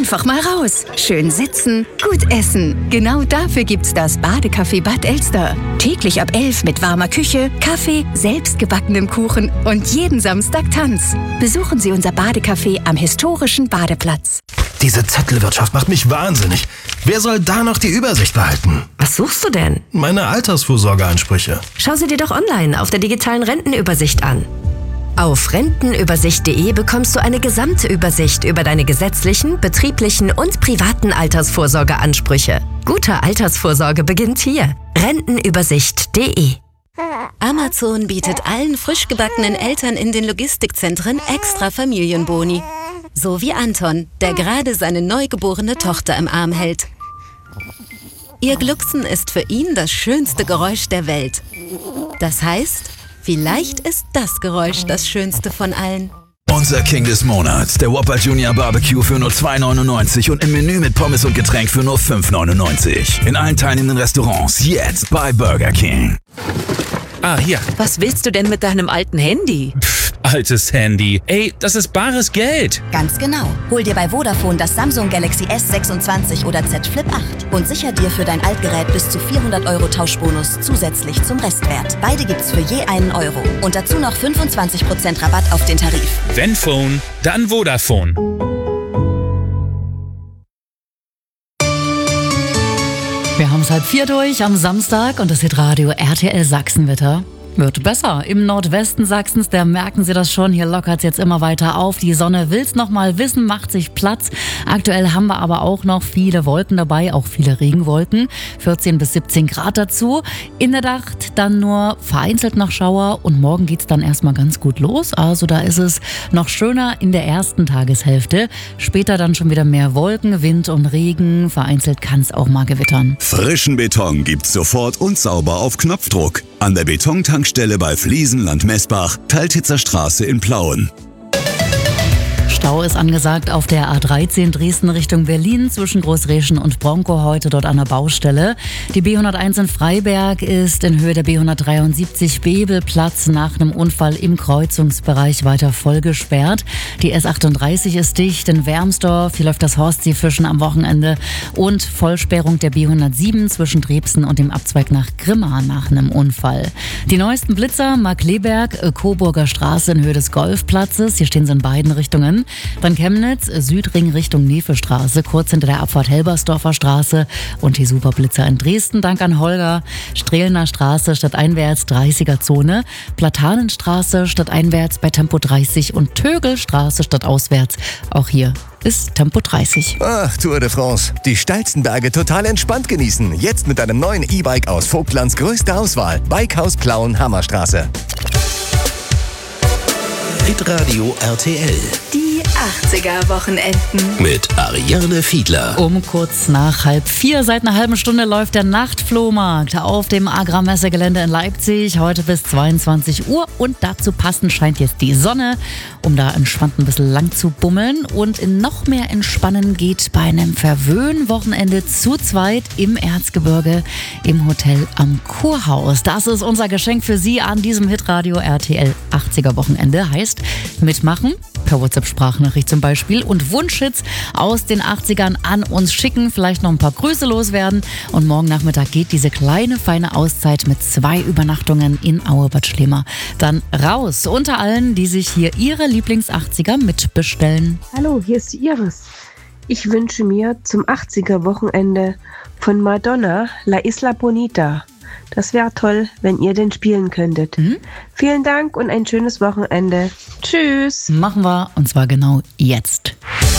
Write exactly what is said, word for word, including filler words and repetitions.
Einfach mal raus. Schön sitzen, gut essen. Genau dafür gibt's das Badecafé Bad Elster. Täglich ab elf mit warmer Küche, Kaffee, selbstgebackenem Kuchen und jeden Samstag Tanz. Besuchen Sie unser Badecafé am historischen Badeplatz. Diese Zettelwirtschaft macht mich wahnsinnig. Wer soll da noch die Übersicht behalten? Was suchst du denn? Meine Altersvorsorgeansprüche. Schau sie dir doch online auf der digitalen Rentenübersicht an. Auf rentenübersicht punkt de bekommst du eine gesamte Übersicht über deine gesetzlichen, betrieblichen und privaten Altersvorsorgeansprüche. Gute Altersvorsorge beginnt hier. rentenübersicht punkt de. Amazon bietet allen frisch gebackenen Eltern in den Logistikzentren extra Familienboni. So wie Anton, der gerade seine neugeborene Tochter im Arm hält. Ihr Glucksen ist für ihn das schönste Geräusch der Welt. Das heißt, vielleicht ist das Geräusch das schönste von allen. Unser King des Monats, der Whopper Junior Barbecue für nur zwei neunundneunzig und im Menü mit Pommes und Getränk für nur fünf neunundneunzig. In allen teilnehmenden Restaurants jetzt bei Burger King. Ah, hier. Was willst du denn mit deinem alten Handy? Pff, altes Handy. Ey, das ist bares Geld. Ganz genau. Hol dir bei Vodafone das Samsung Galaxy S sechsundzwanzig oder Z Flip acht und sicher dir für dein Altgerät bis zu vierhundert Euro Tauschbonus zusätzlich zum Restwert. Beide gibt's für je einen Euro. Und dazu noch fünfundzwanzig Prozent Rabatt auf den Tarif. Wenn Phone, dann Vodafone. Wir haben es halb vier durch am Samstag und das Hitradio R T L Sachsenwetter. Wird besser. Im Nordwesten Sachsens, da merken Sie das schon, hier lockert es jetzt immer weiter auf. Die Sonne will's noch mal wissen, macht sich Platz. Aktuell haben wir aber auch noch viele Wolken dabei, auch viele Regenwolken. vierzehn bis siebzehn Grad dazu. In der Nacht dann nur vereinzelt noch Schauer und morgen geht's dann erstmal ganz gut los. Also da ist es noch schöner in der ersten Tageshälfte. Später dann schon wieder mehr Wolken, Wind und Regen. Vereinzelt kann es auch mal gewittern. Frischen Beton gibt's sofort und sauber auf Knopfdruck. An der Betontankstelle bei Fliesenland Messbach, Teiltitzer Straße in Plauen. Stau ist angesagt auf der A dreizehn Dresden Richtung Berlin zwischen Großreschen und Bronkow heute dort an der Baustelle. Die B hunderteins in Freiberg ist in Höhe der B hundertdreiundsiebzig Bebelplatz nach einem Unfall im Kreuzungsbereich weiter voll gesperrt. Die S achtunddreißig ist dicht in Wermsdorf. Hier läuft das Horstseefischen am Wochenende und Vollsperrung der B hundertsieben zwischen Drebsen und dem Abzweig nach Grimma nach einem Unfall. Die neuesten Blitzer Markleberg, Coburger Straße in Höhe des Golfplatzes. Hier stehen sie in beiden Richtungen. Dann Chemnitz, Südring Richtung Nevestraße, kurz hinter der Abfahrt Helbersdorfer Straße und die Superblitzer in Dresden. Dank an Holger. Strehlener Straße stadteinwärts dreißiger Zone, Platanenstraße stadteinwärts bei Tempo dreißig und Tögelstraße stadtauswärts. Auch hier ist Tempo dreißig. Ach, Tour de France. Die steilsten Berge total entspannt genießen. Jetzt mit einem neuen E-Bike aus Vogtlands größter Auswahl. Bikehaus Plauen, Hammerstraße. Hitradio R T L. Die achtziger-Wochenenden. Mit Ariane Fiedler. Um kurz nach halb vier, seit einer halben Stunde läuft der Nachtflohmarkt auf dem Agrarmessegelände in Leipzig. Heute bis zweiundzwanzig Uhr und dazu passend scheint jetzt die Sonne, um da entspannt ein bisschen lang zu bummeln. Und in noch mehr Entspannen geht bei einem Verwöhn-Wochenende zu zweit im Erzgebirge im Hotel am Kurhaus. Das ist unser Geschenk für Sie an diesem Hitradio R T L achtziger-Wochenende. Heißt, mitmachen, per WhatsApp-Sprachnachricht zum Beispiel und Wunschhits aus den achtzigern an uns schicken, vielleicht noch ein paar Grüße loswerden und morgen Nachmittag geht diese kleine, feine Auszeit mit zwei Übernachtungen in Auebad Schlema dann raus. Unter allen, die sich hier ihre Lieblings-achtziger mitbestellen. Hallo, hier ist die Iris. Ich wünsche mir zum achtziger-Wochenende von Madonna La Isla Bonita. Das wäre toll, wenn ihr den spielen könntet. Mhm. Vielen Dank und ein schönes Wochenende. Tschüss. Machen wir, und zwar genau jetzt.